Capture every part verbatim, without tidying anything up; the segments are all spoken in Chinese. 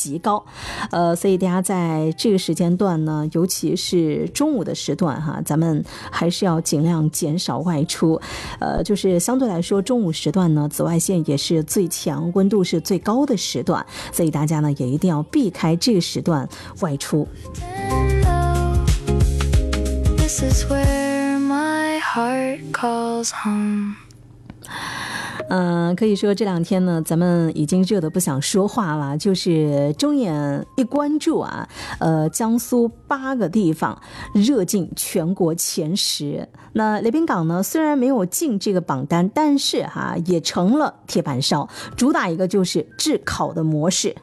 极高，呃，所以大家在这个时间段呢，尤其是中午的时段哈，咱们还是要尽量减少外出。呃，就是相对来说，中午时段呢，紫外线也是最强，温度是最高的时段，所以大家呢也一定要避开这个时段外出。This is where my heart calls home。嗯、呃，可以说这两天呢，咱们已经热得不想说话了。就是睁眼一关注啊，呃，江苏八个地方热进全国前十。那雷宾港呢，虽然没有进这个榜单，但是哈、啊、也成了铁板烧，主打一个就是炙烤的模式。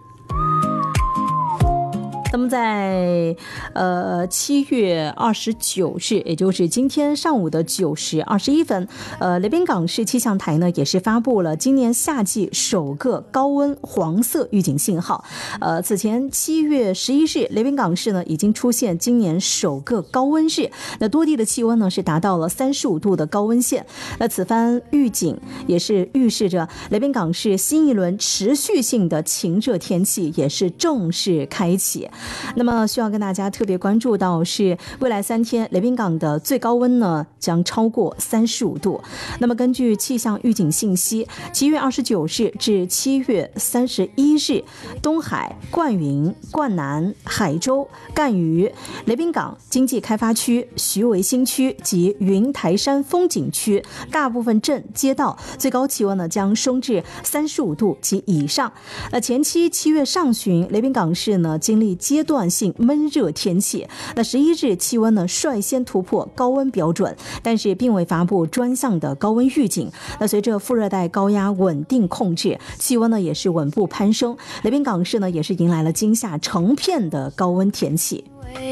那么在呃七月二十九日，也就是今天上午的九时二十一分，呃，雷宾港市气象台呢也是发布了今年夏季首个高温黄色预警信号。呃，此前七月十一日，雷宾港市呢已经出现今年首个高温日，那多地的气温呢是达到了三十五度的高温线。那此番预警也是预示着雷宾港市新一轮持续性的晴热天气也是正式开启。那么需要跟大家特别关注到是未来三天雷宾港的最高温呢将超过三十五度。那么根据气象预警信息，七月二十九日至七月三十一日，东海、灌云、灌南、海州、赣榆、雷宾港经济开发区、徐围新区及云台山风景区大部分镇街道最高气温呢将升至三十五度及以上。那前期七月上旬，雷宾港市呢经历阶段性闷热天气，那十一日气温呢率先突破高温标准，但是并未发布专项的高温预警。那随着副热带高压稳定控制，气温呢也是稳步攀升，雷宾港市呢也是迎来了今夏成片的高温天气。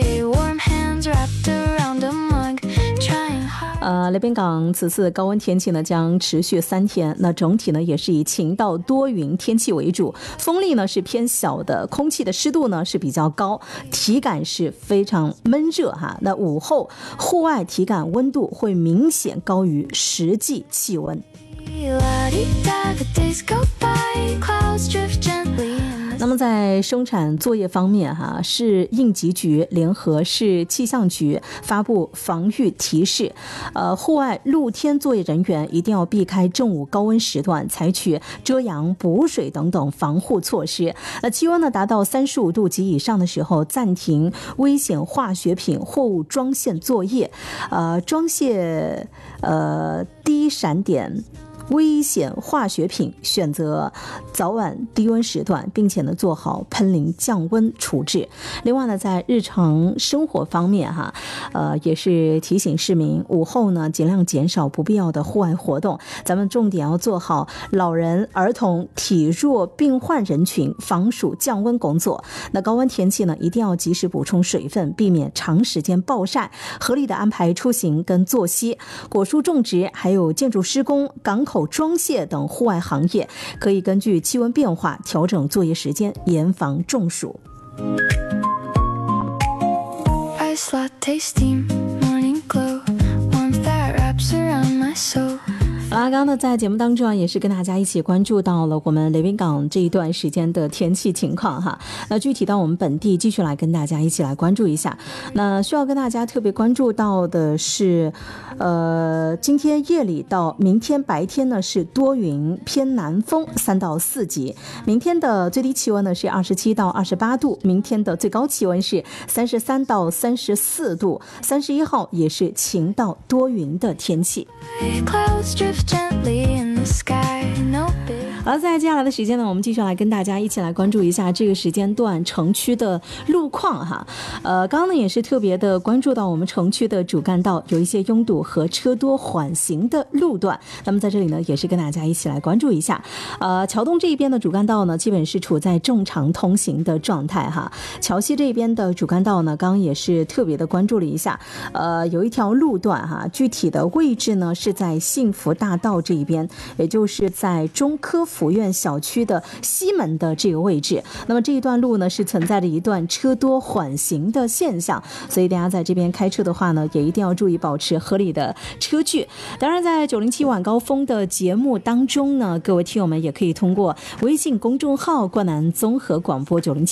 呃，雷宾港此次高温天气呢将持续三天，那整体呢也是以晴到多云天气为主，风力呢是偏小的，空气的湿度呢是比较高，体感是非常闷热哈。那午后户外体感温度会明显高于实际气温。那么在生产作业方面哈，市应急局联合市气象局发布防御提示，呃，户外露天作业人员一定要避开正午高温时段，采取遮阳、补水等等防护措施。那气温呢达到三十五度及以上的时候，暂停危险化学品货物装卸作业，呃，装卸呃低闪点危险化学品选择早晚低温时段，并且呢做好喷淋降温处置。另外呢，在日常生活方面哈，呃也是提醒市民午后呢尽量减少不必要的户外活动。咱们重点要做好老人、儿童、体弱病患人群防暑降温工作。那高温天气呢，一定要及时补充水分，避免长时间暴晒，合理的安排出行跟作息。果树种植、还有建筑施工、港口装卸等户外行业，可以根据气温变化调整作业时间，严防中暑。好啦，刚刚呢在节目当中啊，也是跟大家一起关注到了我们雷宾港这一段时间的天气情况哈。那具体到我们本地，继续来跟大家一起来关注一下。那需要跟大家特别关注到的是，呃，今天夜里到明天白天呢是多云偏南风三到四级，明天的最低气温呢是二十七到二十八度，明天的最高气温是三十三到三十四度，三十一号也是晴到多云的天气。好，在接下来的时间呢，我们继续来跟大家一起来关注一下这个时间段城区的路况哈。呃，刚刚呢也是特别的关注到我们城区的主干道有一些拥堵和车多缓行的路段，那么在这里呢也是跟大家一起来关注一下。呃，桥东这一边的主干道呢基本是处在正常通行的状态哈。桥西这边的主干道呢，刚刚也是特别的关注了一下，呃，有一条路段哈，具体的位置呢是在幸福大道这一边，也就是在中科福苑小区的西门的这个位置。那么这一段路呢是存在着一段车多缓行的现象，所以大家在这边开车的话呢，也一定要注意保持合理的车距。当然在九零七晚高峰的节目当中呢，各位听友们也可以通过微信公众号冠南综合广播九零七